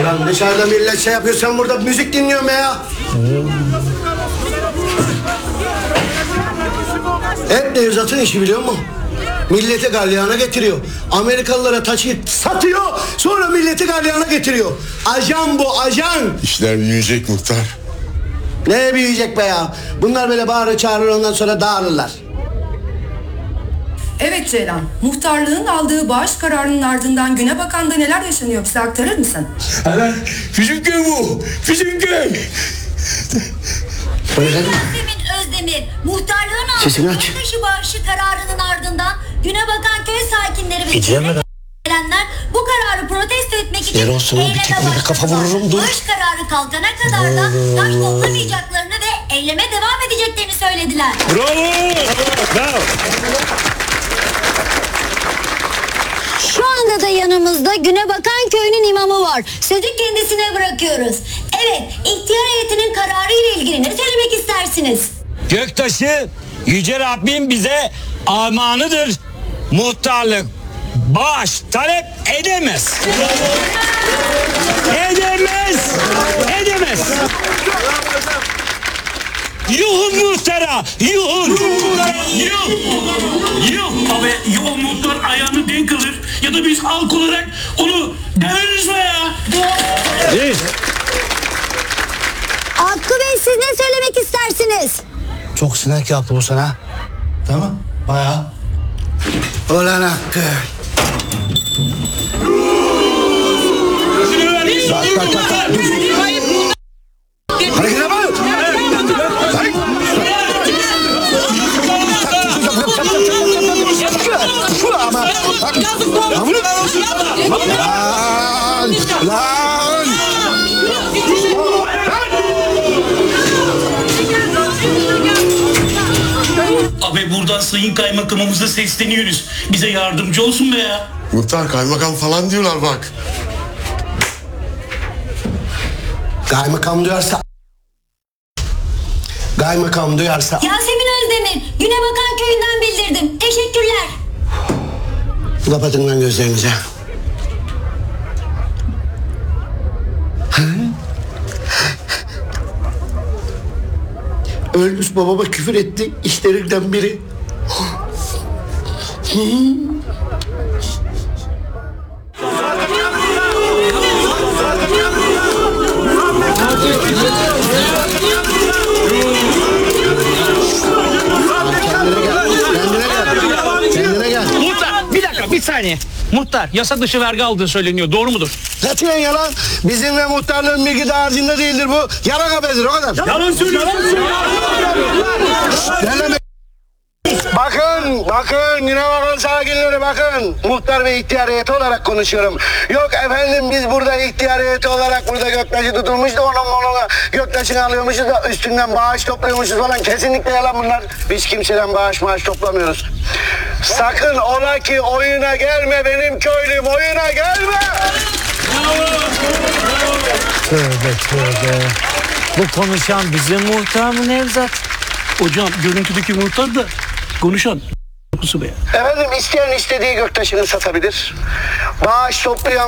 Lan dışarıda millet şey yapıyor, sen burada müzik dinliyorsun be ya. Hep Nevzat'ın işi, biliyor musun? Milleti galyana getiriyor. Amerikalılara taşıyıp satıyor. Sonra milleti galyana getiriyor. Ajan bu, ajan. İşler büyüyecek muhtar. Ne büyüyecek be ya? Bunlar böyle bağırır çağırır, ondan sonra dağılırlar. Evet Ceylan, muhtarlığın aldığı bağış kararının ardından güne bakanda neler yaşanıyor, bize aktarır mısın? Hemen bizim köy bu. Bizim köy. Yasemin Özdemir, muhtarlığın Sesini aldığı aç. taşı bağışı kararının ardından güne bakan köy sakinleri ve çevre gelenler bu kararı protesto etmek için Yer olsun, bir tekmeyle kafa vururum, dur. Bağış kararı kalkana kadar da taş toplamayacaklarını ve eyleme devam edeceklerini söylediler. Şu anda da yanımızda Günebakan Köyü'nün imamı var. Sözü kendisine bırakıyoruz. Evet, ihtiyar heyetinin kararı ile ilgili ne söylemek istersiniz? Göktaşı Yüce Rabbim bize armağanıdır. Muhtarlık bağış talep edemez. Edemez. Yuhun muhtara, yuhun. Yuh! Abi yol muhtar ayağını denk alır ya da biz halk olarak onu döveriz be ya. Hakkı Bey, siz ne söylemek istersiniz? Çok sinek yaptı bu sana. Tamam, bayağı. Ulan Hakkı. Bak. Harekete bak. Ama. Lan. Abi buradan sayın kaymakamımıza sesleniyoruz. Bize yardımcı olsun be ya. Muhtar kaymakam falan diyorlar bak. Kaymakam duyarsa. Yasemin Özdemir, Günebakan Köyü'nden bildirdim. Teşekkürler. Kapatın lan gözlerinizi. Ölmüş babama küfür etti işlerinden biri. Kendine gel. Muhtar bir dakika, bir saniye. Muhtar yasa dışı vergi aldığı söyleniyor, doğru mudur? Katiyen yalan. Bizim ve muhtarlığın bilgi dağarcığında değildir bu. Yalan haberdir, o kadar. Yalan söylüyorsun. Deneme. Bakın yine bakın sakinleri, bakın. Muhtar ve ihtiyar heyeti olarak konuşuyorum. Yok efendim, biz burada ihtiyar heyeti olarak burada göktaşı tutulmuş da onunla göktaşını alıyormuşuz da üstünden bağış topluyormuşuz falan. Kesinlikle yalan bunlar. Biz kimseden bağış toplamıyoruz. Sakın ola ki oyuna gelme benim köylüm, oyuna gelme. Tövbe. Bu konuşan bizim muhtar mı Nevzat? Hocam görüntüdeki muhtar da konuşan kusu be ya. Efendim, isteyen istediği göktaşını satabilir. Bağış toplayan